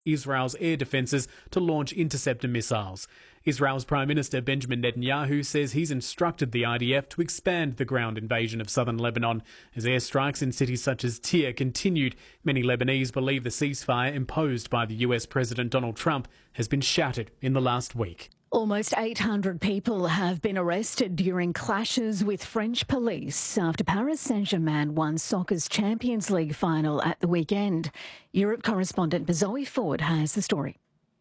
Israel's air defences to launch interceptor missiles. Israel's Prime Minister Benjamin Netanyahu says he's instructed the IDF to expand the ground invasion of southern Lebanon. As airstrikes in cities such as Tyre continued, many Lebanese believe the ceasefire imposed by the US President Donald Trump has been shattered in the last week. Almost 800 people have been arrested during clashes with French police after Paris Saint-Germain won soccer's Champions League final at the weekend. Europe correspondent Zoe Ford has the story.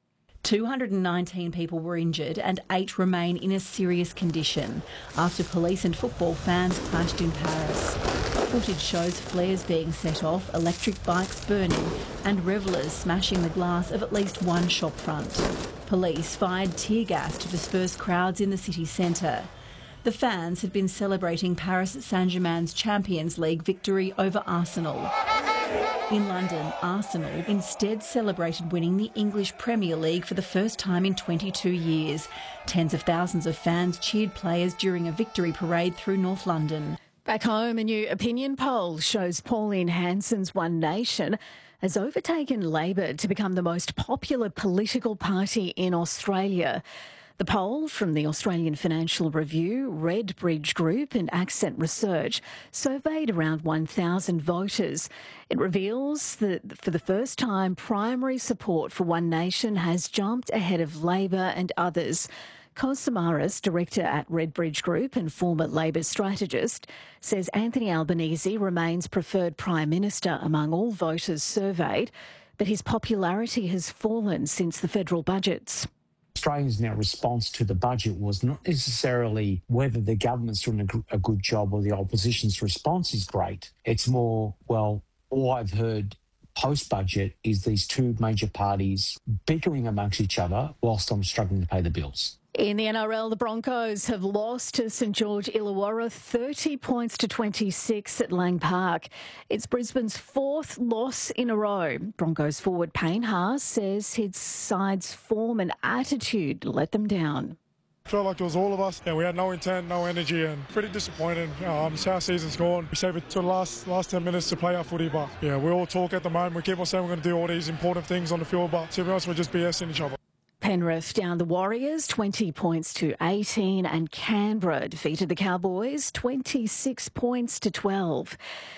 219 people were injured and 8 remain in a serious condition after police and football fans clashed in Paris. Footage shows flares being set off, electric bikes burning and revellers smashing the glass of at least one shop front. Police fired tear gas to disperse crowds in the city centre. The fans had been celebrating Paris Saint-Germain's Champions League victory over Arsenal. In London, Arsenal instead celebrated winning the English Premier League for the first time in 22 years. Tens of thousands of fans cheered players during a victory parade through North London. Back home, a new opinion poll shows Pauline Hanson's One Nation has overtaken Labor to become the most popular political party in Australia. The poll from the Australian Financial Review, Red Bridge Group and Accent Research surveyed around 1,000 voters. It reveals that for the first time, primary support for One Nation has jumped ahead of Labor and others. Kos Samaras, director at Red Bridge Group and former Labor strategist, says Anthony Albanese remains preferred Prime Minister among all voters surveyed, but his popularity has fallen since the federal budgets. Australians' now response to the budget was not necessarily whether the government's doing a good job or the opposition's response is great. It's more, well, all I've heard post-budget is these two major parties bickering amongst each other whilst I'm struggling to pay the bills. In the NRL, the Broncos have lost to St George Illawarra 30 points to 26 at Lang Park. It's Brisbane's fourth loss in a row. Broncos forward Payne Haas says his side's form and attitude let them down. Felt like it was all of us, and we had no intent, no energy, and pretty disappointed. It's how our season's gone. We saved it to the last 10 minutes to play our footy, but yeah, we all talk at the moment. We keep on saying we're going to do all these important things on the field, but to be honest, we're just BSing each other. Penrith down the Warriors 20 points to 18 and Canberra defeated the Cowboys 26 points to 12.